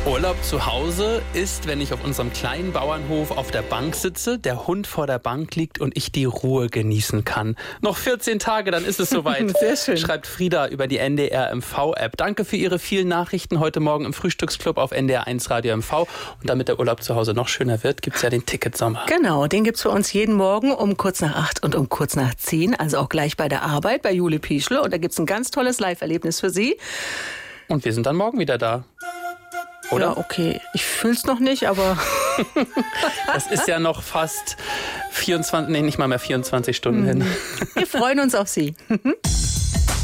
Urlaub zu Hause ist, wenn ich auf unserem kleinen Bauernhof auf der Bank sitze, der Hund vor der Bank liegt und ich die Ruhe genießen kann. Noch 14 Tage, dann ist es soweit. Sehr schön. Schreibt Frieda über die NDR MV-App. Danke für Ihre vielen Nachrichten heute Morgen im Frühstücksclub auf NDR 1 Radio MV. Und damit der Urlaub zu Hause noch schöner wird, gibt es ja den Ticketsommer. Genau, den gibt's für uns jeden Morgen um kurz nach 8 und um kurz nach 10. Also auch gleich bei der Arbeit bei Jule Pieschle. Und da gibt's ein ganz tolles Live-Erlebnis für Sie. Und wir sind dann morgen wieder da. Oder? Ja, okay. Ich fühl's noch nicht, aber... Das ist ja noch fast 24, nicht mal mehr 24 Stunden hin. Wir freuen uns auf Sie.